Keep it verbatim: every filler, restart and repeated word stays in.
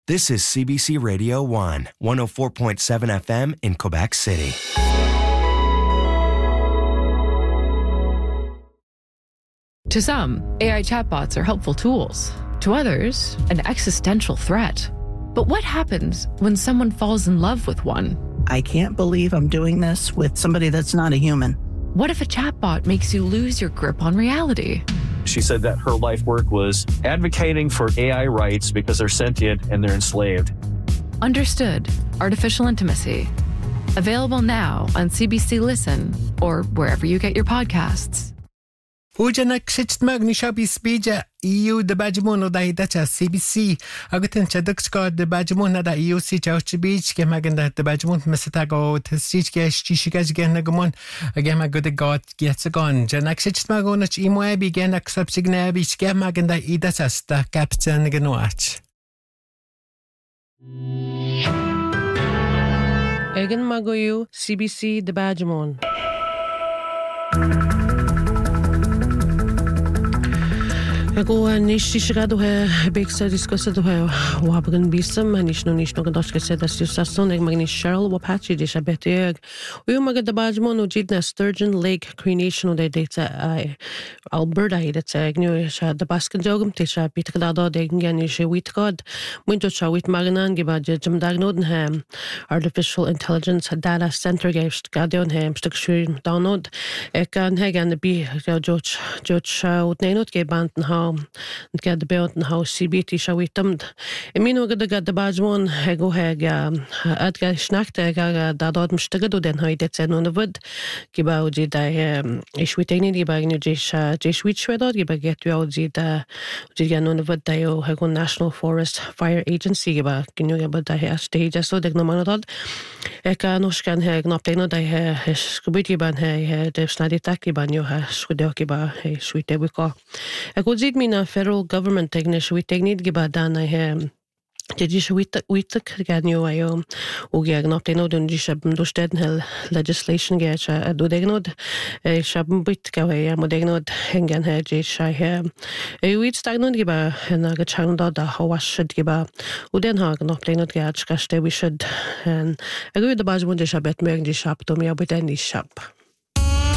This is C B C Radio one, one oh four point seven F M in Quebec City. To some, A I chatbots are helpful tools. To others, an existential threat. But what happens when someone falls in love with one? I can't believe I'm doing this with somebody that's not a human. What if a chatbot makes you lose your grip on reality? She said that her life work was advocating for A I rights because they're sentient and they're enslaved. Understood. Artificial Intimacy. Available now on C B C Listen or wherever you get your podcasts. Ujanak Shitmagni Shabi Spija, E U the Bajamono Dacha C B C, Agutan Chadukska, the Bajamona da E U C Chauchi Beach, Gemaganda, the Bajamon Messatago, Testichgas, Chishikas Ganagumon, again my good god gets a gun. Janak Shitmagonach Imoe began a subsignabich Gemaganda Idasasta, Captain Ganuach. Egan Magoyu, C B C the Bajamon. Go and nishi shigado he big sa discussed he wabagan bisam and nish no nish no gadoshka said that you sa son magni Cheryl wapachi dish a beteg we magad the bajmon o jidna Sturgeon Lake Cree Nation de data Alberta it's a new sha the basket jogum tisha bitkada de ngani she wit god winter cha wit maganan giba jam dagnoden ham artificial intelligence data center gaved gadion ham structure download ekan hegan the be judge judge out nenot ge banten ha and get the belt and how C B T shall we tummed. I mean, we're going to get the badge one. I go heg, um, I'd get snacked. I got that odd mistake. Then how it's on the wood. Give out the, um, ish we take any bag new jish, jish which way dog. Give a get you out the, the on the wood. They have a National Forest Fire Agency. Give a, can you get about the stage? So they no man dog. I can no scan heg, not take no die hair, scooby ban hay, the snaddy tacky ban you have, swidoki bar, a sweet we call. I could see me na federal government technique we technique giba dan I hem did you wit wit gan you I um o gag not no dun disha bundosteden hel legislation get a do degnod e shabm bit gawe am degnod hengen he je shy hem e wit stagnod giba na ga chang da da how should giba o den ha not degnod gach gaste we should and I go the bajmund disha bet merg disha to me about any shop.